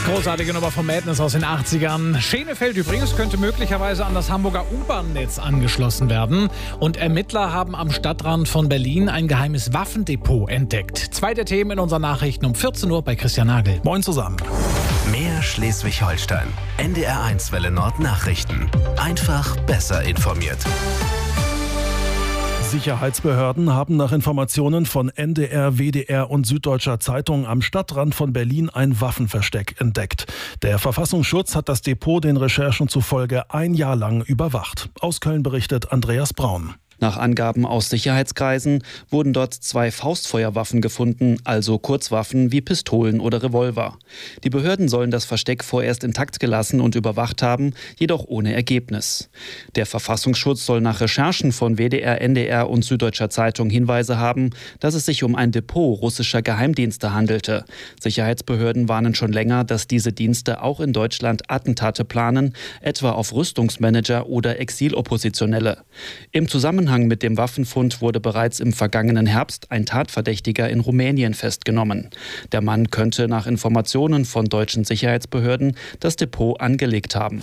Großartige Nummer von Madness aus den 80ern. Schenefeld übrigens könnte möglicherweise an das Hamburger U-Bahn-Netz angeschlossen werden. Und Ermittler haben am Stadtrand von Berlin ein geheimes Waffendepot entdeckt. Zwei der Themen in unseren Nachrichten um 14 Uhr bei Christian Nagel. Moin zusammen. Mehr Schleswig-Holstein. NDR1 Welle Nord Nachrichten. Einfach besser informiert. Sicherheitsbehörden haben nach Informationen von NDR, WDR und Süddeutscher Zeitung am Stadtrand von Berlin ein Waffenversteck entdeckt. Der Verfassungsschutz hat das Depot den Recherchen zufolge ein Jahr lang überwacht. Aus Köln berichtet Andreas Braun. Nach Angaben aus Sicherheitskreisen wurden dort 2 Faustfeuerwaffen gefunden, also Kurzwaffen wie Pistolen oder Revolver. Die Behörden sollen das Versteck vorerst intakt gelassen und überwacht haben, jedoch ohne Ergebnis. Der Verfassungsschutz soll nach Recherchen von WDR, NDR und Süddeutscher Zeitung Hinweise haben, dass es sich um ein Depot russischer Geheimdienste handelte. Sicherheitsbehörden warnen schon länger, dass diese Dienste auch in Deutschland Attentate planen, etwa auf Rüstungsmanager oder Exiloppositionelle. Im Zusammenhang mit dem Waffenfund wurde bereits im vergangenen Herbst ein Tatverdächtiger in Rumänien festgenommen. Der Mann könnte nach Informationen von deutschen Sicherheitsbehörden das Depot angelegt haben.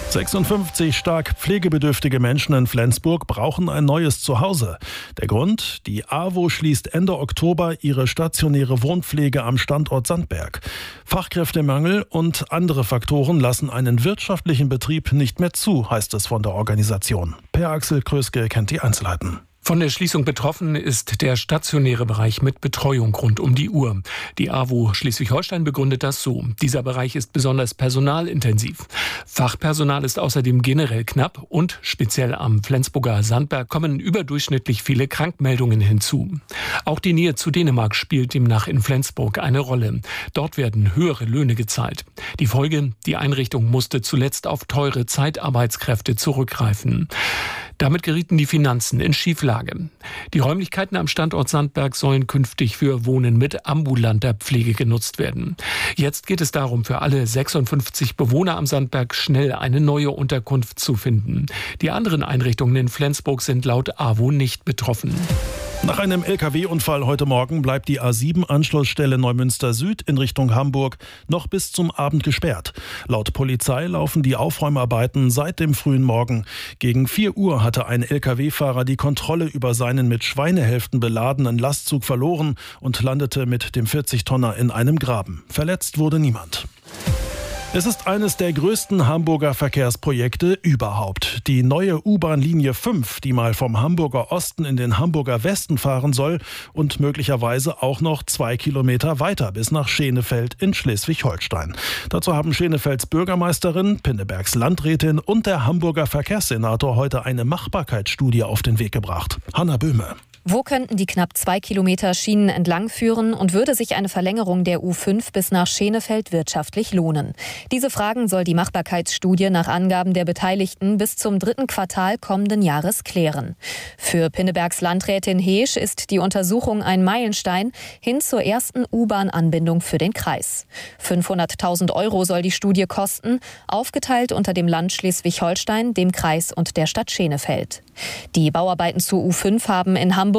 56 stark pflegebedürftige Menschen in Flensburg brauchen ein neues Zuhause. Der Grund? Die AWO schließt Ende Oktober ihre stationäre Wohnpflege am Standort Sandberg. Fachkräftemangel und andere Faktoren lassen einen wirtschaftlichen Betrieb nicht mehr zu, heißt es von der Organisation. Per Axel Kröske kennt die Einzelheiten. Von der Schließung betroffen ist der stationäre Bereich mit Betreuung rund um die Uhr. Die AWO Schleswig-Holstein begründet das so. Dieser Bereich ist besonders personalintensiv. Fachpersonal ist außerdem generell knapp und speziell am Flensburger Sandberg kommen überdurchschnittlich viele Krankmeldungen hinzu. Auch die Nähe zu Dänemark spielt demnach in Flensburg eine Rolle. Dort werden höhere Löhne gezahlt. Die Folge: Die Einrichtung musste zuletzt auf teure Zeitarbeitskräfte zurückgreifen. Damit gerieten die Finanzen in Schieflage. Die Räumlichkeiten am Standort Sandberg sollen künftig für Wohnen mit ambulanter Pflege genutzt werden. Jetzt geht es darum, für alle 56 Bewohner am Sandberg schnell eine neue Unterkunft zu finden. Die anderen Einrichtungen in Flensburg sind laut AWO nicht betroffen. Nach einem Lkw-Unfall heute Morgen bleibt die A7-Anschlussstelle Neumünster Süd in Richtung Hamburg noch bis zum Abend gesperrt. Laut Polizei laufen die Aufräumarbeiten seit dem frühen Morgen. Gegen 4 Uhr hatte ein Lkw-Fahrer die Kontrolle über seinen mit Schweinehälften beladenen Lastzug verloren und landete mit dem 40-Tonner in einem Graben. Verletzt wurde niemand. Es ist eines der größten Hamburger Verkehrsprojekte überhaupt. Die neue U-Bahn-Linie 5, die mal vom Hamburger Osten in den Hamburger Westen fahren soll und möglicherweise auch noch 2 Kilometer weiter bis nach Schenefeld in Schleswig-Holstein. Dazu haben Schenefelds Bürgermeisterin, Pinnebergs Landrätin und der Hamburger Verkehrssenator heute eine Machbarkeitsstudie auf den Weg gebracht. Hanna Böhme. Wo könnten die knapp 2 Kilometer Schienen entlang führen und würde sich eine Verlängerung der U5 bis nach Schenefeld wirtschaftlich lohnen? Diese Fragen soll die Machbarkeitsstudie nach Angaben der Beteiligten bis zum 3. Quartal kommenden Jahres klären. Für Pinnebergs Landrätin Heesch ist die Untersuchung ein Meilenstein hin zur ersten U-Bahn-Anbindung für den Kreis. 500.000 € soll die Studie kosten, aufgeteilt unter dem Land Schleswig-Holstein, dem Kreis und der Stadt Schenefeld. Die Bauarbeiten zur U5 haben in Hamburg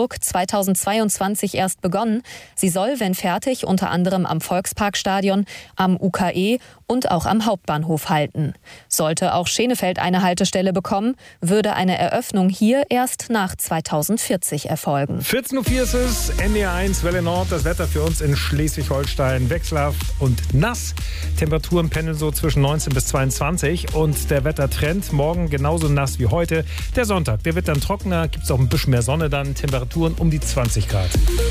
2022 erst begonnen. Sie soll, wenn fertig, unter anderem am Volksparkstadion, am UKE und auch am Hauptbahnhof halten. Sollte auch Schenefeld eine Haltestelle bekommen, würde eine Eröffnung hier erst nach 2040 erfolgen. 14.04 Uhr ist es, NDR1 Welle Nord. Das Wetter für uns in Schleswig-Holstein wechselhaft und nass. Temperaturen pendeln so zwischen 19 bis 22 und der Wettertrend morgen genauso nass wie heute. Der Sonntag, der wird dann trockener, gibt es auch ein bisschen mehr Sonne dann, Temperaturen um die 20 Grad.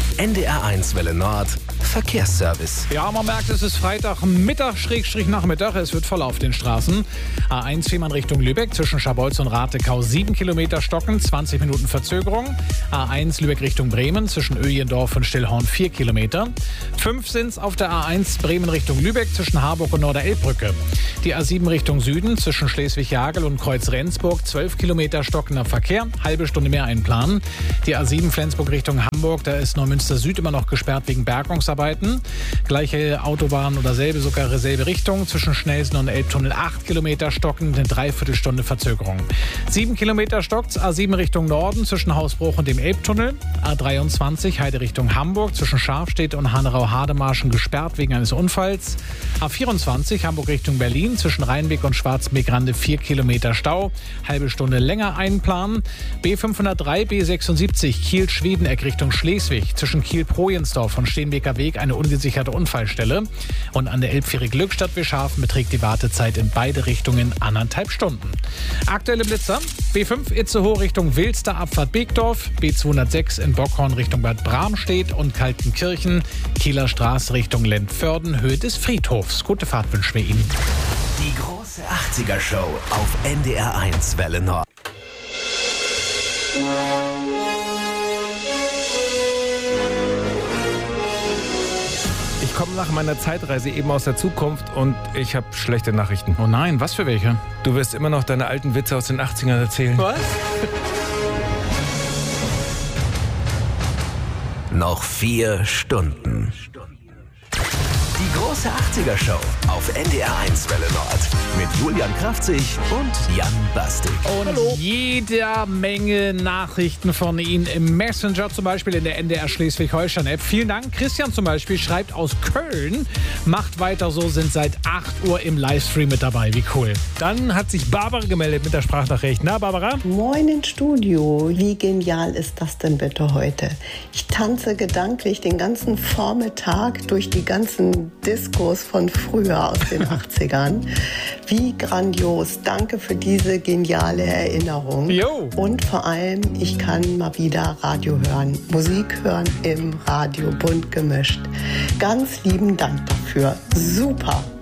NDR1 Welle Nord Verkehrsservice. Ja, man merkt, es ist Freitagmittag, Nachmittag. Es wird voll auf den Straßen. A1 Fehmarn Richtung Lübeck zwischen Scharbeutz und Ratekau 7 Kilometer stocken, 20 Minuten Verzögerung. A1 Lübeck Richtung Bremen zwischen Öjendorf und Stillhorn 4 Kilometer. 5 sind es auf der A1 Bremen Richtung Lübeck zwischen Harburg und Norderelbbrücke. Die A7 Richtung Süden zwischen Schleswig-Jagel und Kreuz-Rendsburg 12 Kilometer stockender Verkehr. Verkehr, halbe Stunde mehr einplanen. Die A7 Flensburg Richtung Hamburg, da ist Neumünster Süd immer noch gesperrt wegen Bergungsarbeiten. Gleiche Autobahn oder sogar selbe Richtung. Zwischen Schnelsen und Elbtunnel 8 Kilometer stockend, eine Dreiviertelstunde Verzögerung. 7 Kilometer stockt's, A7 Richtung Norden zwischen Hausbruch und dem Elbtunnel. A23 Heide Richtung Hamburg zwischen Scharfstedt und Hanau-Hademarschen gesperrt wegen eines Unfalls. A24 Hamburg Richtung Berlin zwischen Rheinweg und Schwarzmeer-Grande 4 Kilometer Stau. Halbe Stunde länger einplanen. B503, B76 Kiel-Schwedeneck Richtung Schleswig zwischen Kiel-Projensdorf und Steenbeker Weg eine ungesicherte Unfallstelle. Und an der Elbfähre Glückstadt-Wischhafen beträgt die Wartezeit in beide Richtungen 1,5 Stunden. Aktuelle Blitzer: B5 Itzehoe Richtung Wilster Abfahrt Beekdorf, B206 in Bockhorn Richtung Bad Bramstedt und Kaltenkirchen, Kieler Straße Richtung Lentförden, Höhe des Friedhofs. Gute Fahrt wünschen wir Ihnen. Die große 80er-Show auf NDR 1 Welle Nord. Ich komme nach meiner Zeitreise eben aus der Zukunft und ich habe schlechte Nachrichten. Oh nein, was für welche? Du wirst immer noch deine alten Witze aus den 80ern erzählen. Was? Noch 4 Stunden. Die große 80er-Show auf NDR 1 Welle Nord mit Julian Kraftzig und Jan Bastik. Und jeder Menge Nachrichten von Ihnen im Messenger, zum Beispiel in der NDR Schleswig-Holstein-App. Vielen Dank. Christian zum Beispiel schreibt aus Köln, macht weiter so, sind seit 8 Uhr im Livestream mit dabei. Wie cool. Dann hat sich Barbara gemeldet mit der Sprachnachricht. Na, Barbara? Moin ins Studio. Wie genial ist das denn bitte heute? Ich tanze gedanklich den ganzen Vormittag durch die ganzen Diskos von früher aus den 80ern. Wie grandios. Danke für diese geniale Erinnerung. Jo. Und vor allem, ich kann mal wieder Radio hören. Musik hören im Radio, bunt gemischt. Ganz lieben Dank dafür. Super.